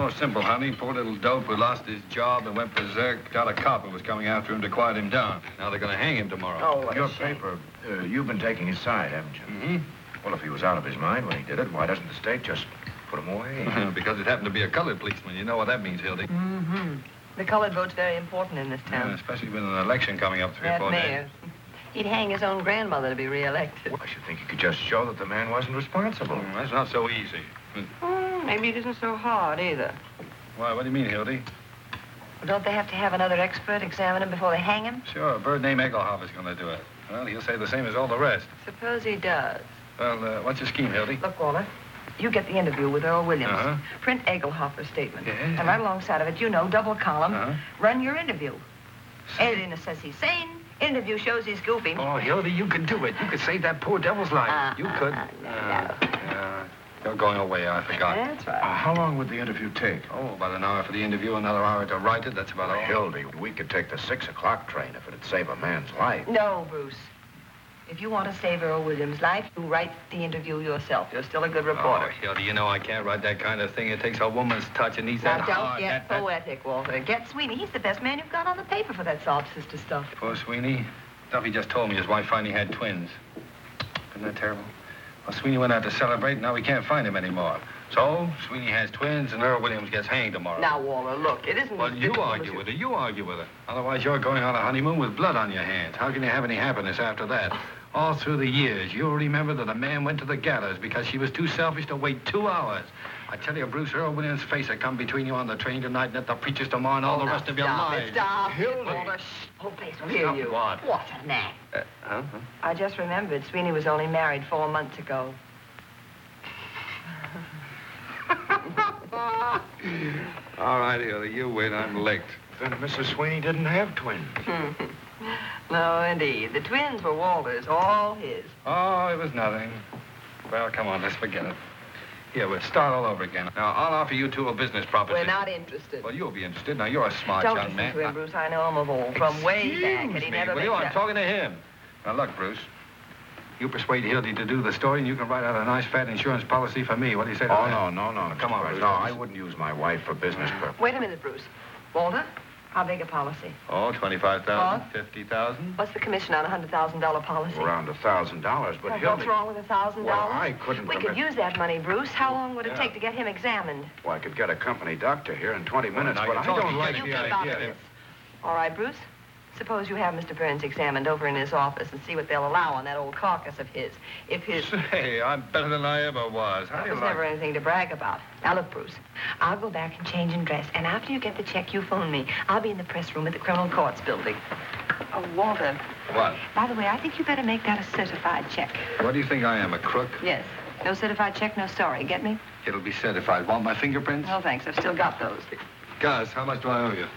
Oh, simple, honey. Poor little dope who lost his job and went berserk got a cop who was coming after him to quiet him down. Now they're going to hang him tomorrow. Oh, what Your a shame. paper, you've been taking his side, haven't you? Mm-hmm. Well, if he was out of his mind when he did it, why doesn't the state just put him away? Because it happened to be a colored policeman. You know what that means, Hildy. Mm-hmm. The colored vote's very important in this town. Yeah, especially with an election coming up 3 or That 4 days. mayor. He'd hang his own grandmother to be reelected. Well, I should think you could just show that the man wasn't responsible. That's not so easy. Maybe it isn't so hard either. Why, what do you mean, Hildy? Well, don't they have to have another expert examine him before they hang him? Sure, a bird named Egelhoff is going to do it. Well, he'll say the same as all the rest. Suppose he does. Well, what's your scheme, Hildy? Look, Walter, you get the interview with Earl Williams. Uh-huh. Print Egelhoffer's statement. Yeah. And right alongside of it, double column, Uh-huh. run your interview. Alienist says he's sane. Interview shows he's goofy. Oh, Hildy, you could do it. You could save that poor devil's life. You could. No. You're going away, I forgot. That's right. How long would the interview take? Oh, about an hour for the interview, another hour to write it. That's about all. Hildy, we could take the 6 o'clock train if it'd save a man's life. No, Bruce. If you want to save Earl Williams' life, you write the interview yourself. You're still a good reporter. Oh, Hildy, you know I can't write that kind of thing. It takes a woman's touch. It needs Now, that don't hard. get poetic, Walter. Get Sweeney. He's the best man you've got on the paper for that soft sister stuff. Poor Sweeney. Duffy just told me his wife finally had twins. Isn't that terrible? Well, Sweeney went out to celebrate, and now we can't find him anymore. So, Sweeney has twins, and Earl Williams gets hanged tomorrow. Now, Walter, look, it isn't... Well, you argue with her. You argue with her. Otherwise, you're going on a honeymoon with blood on your hands. How can you have any happiness after that? All through the years, you'll remember that a man went to the gallows because she was too selfish to wait 2 hours. I tell you, Bruce, Earl Williams' face will come between you on the train tonight and at the preacher's tomorrow and all the rest of your lives. Stop. Hildy. Walter, shh. Whole place will hear you. What? What a knack. I just remembered Sweeney was only married 4 months ago. All right, Hildy, you wait. I'm licked. Then Mrs. Sweeney didn't have twins. No, indeed. The twins were Walter's, all his. Oh, it was nothing. Well, come on, let's forget it. Here, we'll start all over again. Now, I'll offer you two a business proposition. We're not interested. Well, you'll be interested. Now, you're a smart Don't young listen man. to him, Bruce. I know him of old. From way back. And he never Will you? makes I'm that- talking to him. Now, look, Bruce. You persuade Hildy to do the story, and you can write out a nice, fat insurance policy for me. What do you say to that? Oh, no. Come on, Bruce. No, I wouldn't use my wife for business purposes. Wait a minute, Bruce. Walter, how big a policy? Oh, 25,000, What? 50,000. What's the commission on a $100,000 policy? Around $1,000, but Well, Hildy... what's wrong with $1,000? Well, I couldn't We permit- could use that money, Bruce. How long would it Yeah. take to get him examined? Well, I could get a company doctor here in 20 minutes, now but you're I talking. don't like Get You the keep out idea of that- this. All right, Bruce. Suppose you have Mr. Burns examined over in his office and see what they'll allow on that old carcass of his. If his... Say, I'm better than I ever was. How That do you was like never anything to brag about. Now, look, Bruce, I'll go back and change and dress, and after you get the check, you phone me. I'll be in the press room at the Criminal Courts building. Oh, Walter, What? by the way, I think you better make that a certified check. What do you think I am, a crook? Yes. No certified check, no story. Get me? It'll be certified. Want my fingerprints? No, thanks. I've still got those. Gus, how much do I owe you?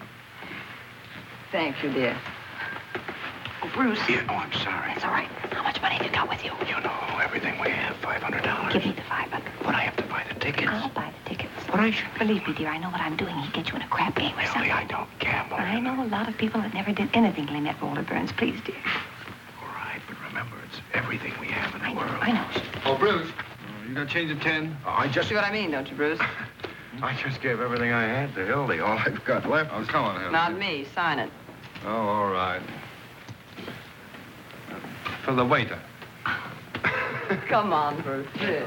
Thank you, dear. Oh, Bruce. Yeah, oh, I'm sorry. It's all right. How much money have you got with you? You know, everything we have, $500. Give me the 500. But I have to buy the tickets. I'll buy the tickets. But I should... Believe me, dear, I know what I'm doing. He'd get you in a crap game or Hildy, something. I don't gamble. I know a lot of people that never did anything till they met Walter Burns. Please, dear. All right, but remember, it's everything we have in the world. I know. Oh, Bruce. You got change of 10? I just... See what I mean, don't you, Bruce? I just gave everything I had to Hildy. All I've got left Oh, is... come on, Hildy. Not me. Sign it. Oh, all right. For the waiter. Come on, Bruce. Really.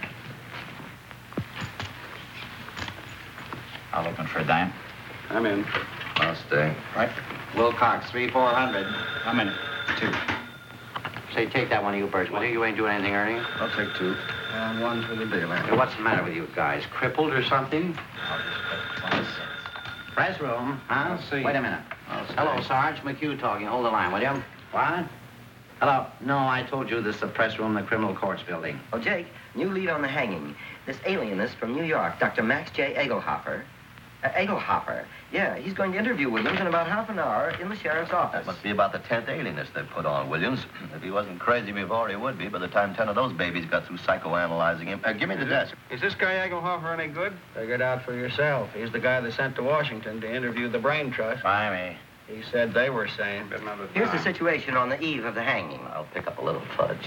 I'll looking for a dime. I'm in. I'll stay. Right. Wilcox, 3-400. I'm in. 2. Say, take that one of you birds. Well, you ain't doing anything, Ernie. I'll take 2. And 1 for the dealer. Hey, what's the matter with you guys? Crippled or something? I'll just pay 20 cents. Press room, huh? I'll see. Wait a minute. I'll stay. Hello, Sarge. McHugh talking. Hold the line, will you? What? Hello. No, I told you this is the press room in the Criminal Courts building. Oh, Jake, new lead on the hanging. This alienist from New York, Dr. Max J. Egelhoffer. Egelhoffer. Yeah, he's going to interview Williams in about half an hour in the sheriff's office. That must be about the 10th alienist they put on Williams. If he wasn't crazy before, he would be by the time 10 of those babies got through psychoanalyzing him. Give me the desk. Is this guy Egelhofer any good? Figure it out for yourself. He's the guy they sent to Washington to interview the Brain Trust. Try me. He said they were sane. Here's the situation on the eve of the hanging. I'll pick up a little fudge.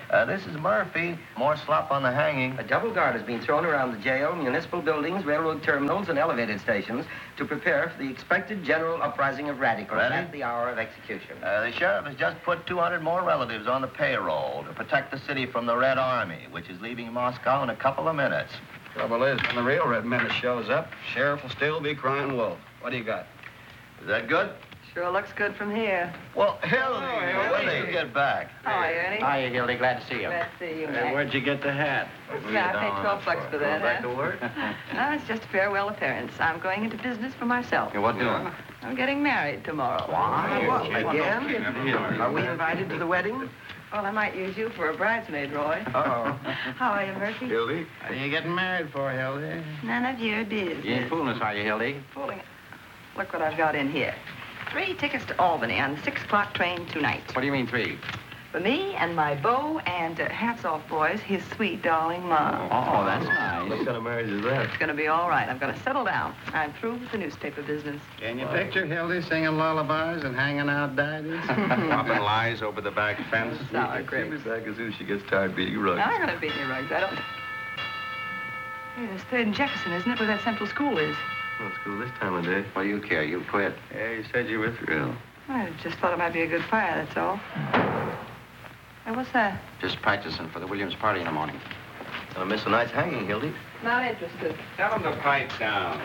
This is Murphy. More slop on the hanging. A double guard has been thrown around the jail, municipal buildings, railroad terminals, and elevated stations to prepare for the expected general uprising of radicals Ready? at the hour of execution. The sheriff has just put 200 more relatives on the payroll to protect the city from the Red Army, which is leaving Moscow in a couple of minutes. Trouble is, when the real Red Menace shows up, sheriff will still be crying wolf. What do you got? Is that good? Sure looks good from here. Well, Hildy, when did you get back? How are you, Ernie? Hiya, Hildy. Glad to see you. Glad to see you, Hey, Mac. where'd you get the hat? Yeah, I paid 12 bucks for that, Back huh? to work? No, it's just a farewell appearance. I'm going into business for myself. Hey, what doing? I'm getting married tomorrow. Again? Are we invited to the wedding? Well, I might use you for a bridesmaid, Roy. Uh-oh. How are you, Murphy? Hildy? What are you getting married for, Hildy? None of your business. You ain't fooling us, are you, Hildy? Fooling it. Look what I've got in here. 3 tickets to Albany on the 6 o'clock train tonight. What do you mean 3? For me and my beau and, hats off, boys, his sweet darling mom. Oh, that's nice. What kind of marriage is that? It's going to be all right. I'm going to settle down. I'm through with the newspaper business. Can you picture Hildy singing lullabies and hanging out daddies? Dropping lies over the back fence? Sour grapes. back as soon as she gets tired beating rugs. I'm going to beat you rugs. I don't... Hey, there's 3rd and Jefferson, isn't it, where that central school is? Well, it's cool this time of day. What do you care? You quit. Yeah, you said you were through. I just thought it might be a good fire, that's all. Hey, what's that? Just practicing for the Williams party in the morning. Gonna miss a night's hanging, Hildy. Not interested. Tell him to pipe down.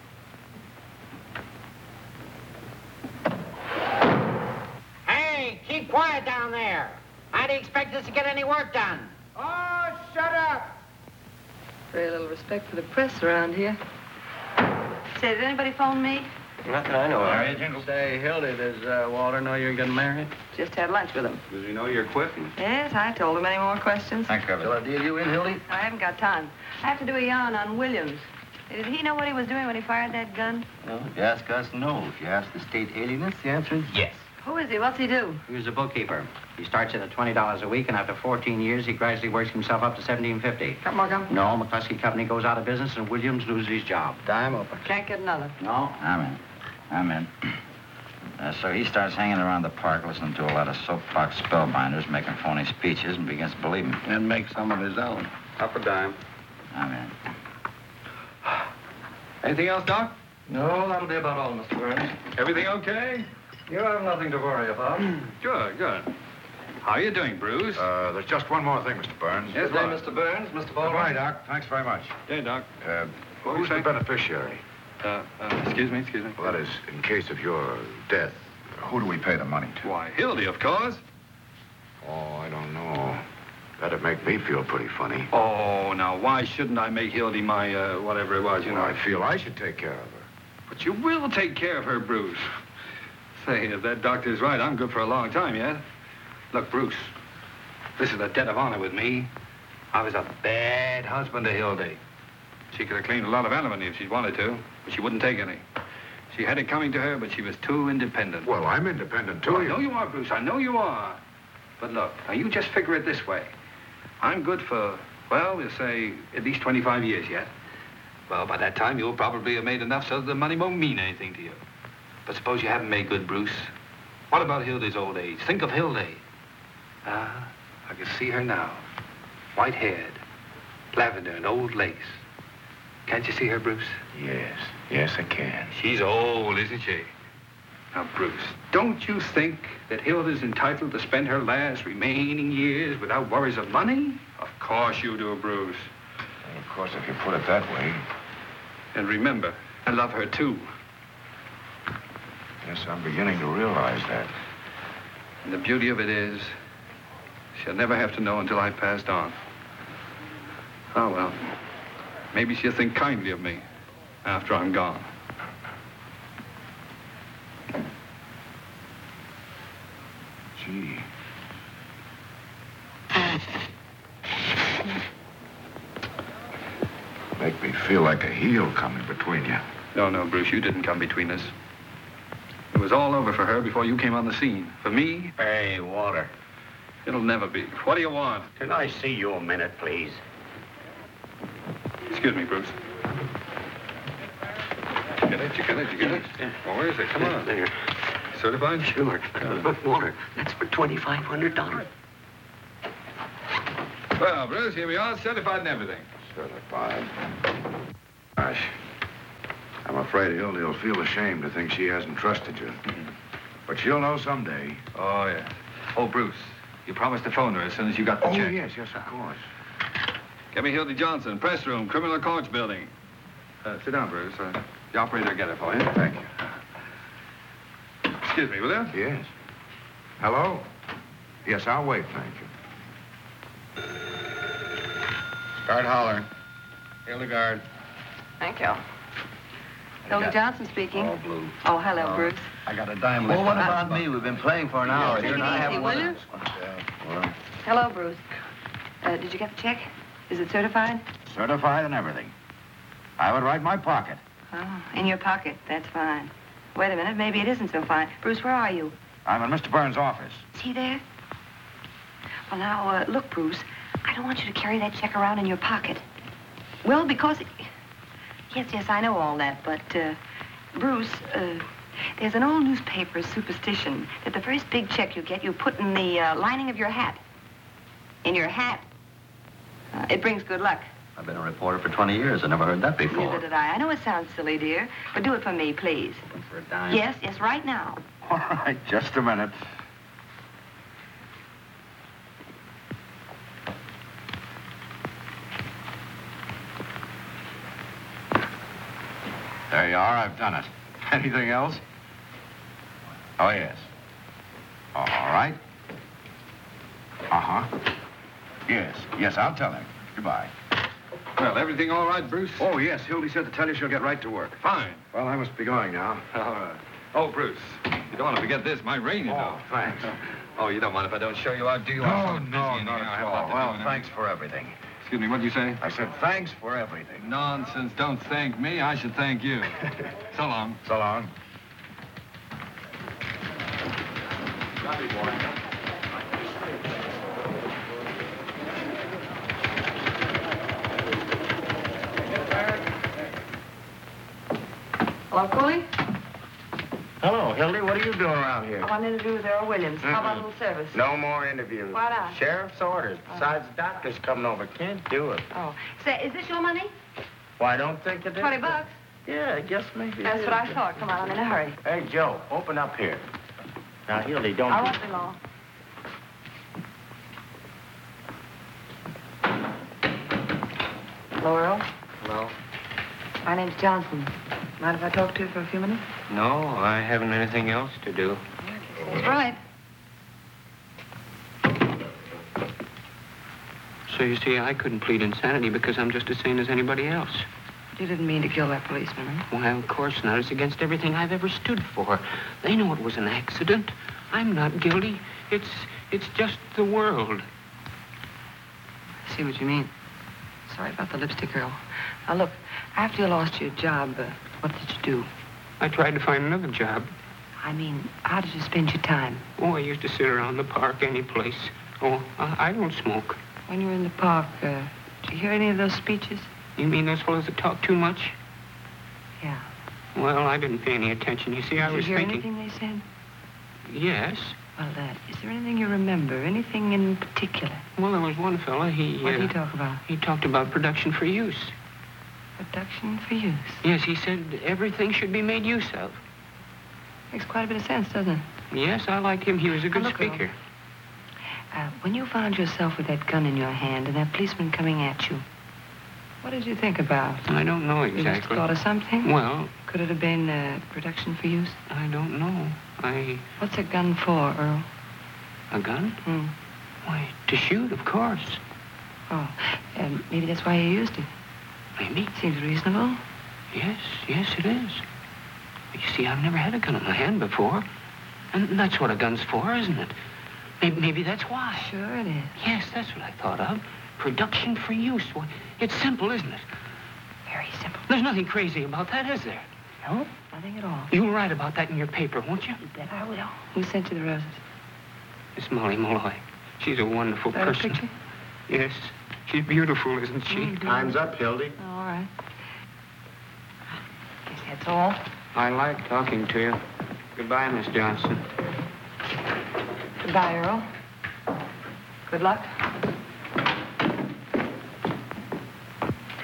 Hey, keep quiet down there. How do you expect us to get any work done? Oh, shut up! Very little respect for the press around here. Say, did anybody phone me? Nothing I know of. Say, Hildy, does Walter know you're getting married? Just had lunch with him. Does he know you're quitting? Yes, I told him. Any more questions? Thanks, Shall I deal you in, Hildy? I haven't got time. I have to do a yarn on Williams. Did he know what he was doing when he fired that gun? Well, if you ask us, no. If you ask the state alienists, the answer is yes. Who is he? What's he do? He was a bookkeeper. He starts in at $20 a week, and after 14 years, he gradually works himself up to $17.50. Got more gum? No, McCluskey Company goes out of business, and Williams loses his job. Dime open. Can't get another. No? I'm in. So he starts hanging around the park, listening to a lot of soapbox spellbinders, making phony speeches, and begins to believe them. And make some of his own. Up a dime. I'm in. Anything else, Doc? No, that'll be about all, Mr. Burns. Everything okay? You have nothing to worry about. Good, good. How are you doing, Bruce? There's just one more thing, Mr. Burns. Yes, Good day, what? Mr. Burns. Mr. Baldwin. Goodbye, Doc. Thanks very much. Hey, Doc. What Who's you the say? beneficiary? Excuse me. Well, that is, in case of your death, who do we pay the money to? Why, Hildy, of course. Oh, I don't know. That'd make me feel pretty funny. Oh, now, why shouldn't I make Hildy my, whatever it was, you know? I feel I should take care of her. But you will take care of her, Bruce. Say, if that doctor's right, I'm good for a long time yet. Look, Bruce, this is a debt of honor with me. I was a bad husband to Hildy. She could have claimed a lot of alimony if she'd wanted to, but she wouldn't take any. She had it coming to her, but she was too independent. Well, I'm independent, too. I know you are, Bruce. I know you are. But look, now you just figure it this way. I'm good for, well, we'll say at least 25 years yet. Well, by that time, you'll probably have made enough so that the money won't mean anything to you. But suppose you haven't made good, Bruce. What about Hildy's old age? Think of Hildy. I can see her now. White-haired, lavender and old lace. Can't you see her, Bruce? Yes, I can. She's old, isn't she? Now, Bruce, don't you think that Hilda's entitled to spend her last remaining years without worries of money? Of course you do, Bruce. Well, of course, if you put it that way. And remember, I love her, too. Yes, I'm beginning to realize that. And the beauty of it is, she'll never have to know until I passed on. Oh, well, maybe she'll think kindly of me after I'm gone. Gee. Make me feel like a heel coming between you. No, Bruce, you didn't come between us. It was all over for her before you came on the scene. For me, Hey, Walter, it'll never be. What do you want? can I see you a minute, please? Excuse me, Bruce. You get it? Well, where is it? Come on. There. Certified? Sure. Walter, that's for $2,500. Well, Bruce, here we are, certified and everything. Certified. Gosh. I'm afraid Hildy'll feel ashamed to think she hasn't trusted you. But she'll know someday. Oh, yeah. Oh, Bruce, you promised to phone her as soon as you got the Oh, check. yes, of course. Get me Hildy Johnson, press room, criminal courts building. Sit down, Bruce. The operator will get it for you. Thank you. Excuse me, will you? Yes. Hello? Yes, I'll wait, thank you. Guard holler. Hildegard. Thank you. Hildy Johnson speaking. All blue. Oh, hello, Bruce. I got a dime left. Well, what about me? We've been playing for an hour. Take You're it not easy, having will one you? of this one. Well, Hello, Bruce. Did you get the check? Is it certified? Certified and everything. I have it right in my pocket. Oh, in your pocket. That's fine. Wait a minute. Maybe it isn't so fine. Bruce, where are you? I'm in Mr. Burns' office. Is he there? Well, now, look, Bruce. I don't want you to carry that check around in your pocket. Well, because... Yes, I know all that, but, Bruce, there's an old newspaper superstition that the first big check you get, you put in the lining of your hat. In your hat. It brings good luck. I've been a reporter for 20 years. I never heard that before. Neither did I. I know it sounds silly, dear, but do it for me, please. For a dime. Yes, right now. All right, just a minute. There you are. I've done it. Anything else? Oh, yes. All right. Uh-huh. Yes, I'll tell him. Goodbye. Well, everything all right, Bruce? Oh, yes, Hildy said to tell you she'll get right to work. Fine. Well, I must be going now. All right. Oh, Bruce, you don't want to forget this. My ring, you know. Thanks. Oh, you don't mind if I don't show you our deal? No, I'm so busy not in here. I at have a all. lot to do Well, and thanks for everything. Excuse me, what did you say? I said thanks for everything. Nonsense. Don't thank me. I should thank you. So long. So long. Hello, Cooley? Hello, Hildy. What are you doing around here? I want to interview with Earl Williams. How about a little service? No more interviews. Why not? Sheriff's orders. Besides, the doctor's coming over. Can't do it. Oh. Say, is this your money? Well, I don't think it is. $20. Yeah, I guess maybe. That's it what is. I thought. Come on, I'm in a hurry. Hey, Joe, open up here. Now, Hildy, don't. I won't be long. Hello, Earl. Hello? My name's Johnson. Mind if I talk to you for a few minutes? No, I haven't anything else to do. That's right. So you see, I couldn't plead insanity because I'm just as sane as anybody else. You didn't mean to kill that policeman, huh? Why, of course not. It's against everything I've ever stood for. They know it was an accident. I'm not guilty. It's just the world. I see what you mean. Sorry about the lipstick, Earl. Now, look, after you lost your job, what did you do? I tried to find another job. I mean, how did you spend your time? Oh, I used to sit around the park any place. Oh, I don't smoke. When you were in the park, did you hear any of those speeches? You mean those fellows that talk too much? Yeah. Well, I didn't pay any attention. You see, I was Did you hear thinking... anything they said? Yes. Well, is there anything you remember? Anything in particular? Well, there was one fella, What did he talk about? He talked about production for use. Production for use. Yes, he said everything should be made use of. Makes quite a bit of sense, doesn't it? Yes, I liked him. He was a good Look, Earl. speaker. When you found yourself with that gun in your hand and that policeman coming at you, what did you think about? I don't know You just exactly. thought of something? Well, Could it have been production for use? I don't know. What's a gun for, Earl? A gun? Hmm. Why, to shoot, of course. Oh, maybe that's why you used it. Maybe. Seems reasonable. Yes, it is. You see, I've never had a gun in my hand before. And that's what a gun's for, isn't it? Maybe that's why. Sure it is. Yes, that's what I thought of. Production for use. Well, it's simple, isn't it? Very simple. There's nothing crazy about that, is there? No, nothing at all. You'll write about that in your paper, won't you? You bet I will. Who sent you the roses? Miss Molly Malloy. She's a wonderful Is that a person. picture? Yes. She's beautiful, isn't she? Mm-hmm. Time's up, Hildy. Oh, all right. Guess that's all. I like talking to you. Goodbye, Miss Johnson. Goodbye, Earl. Good luck.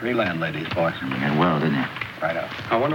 3 landladies, boy. You did well, didn't you? Right out. I wonder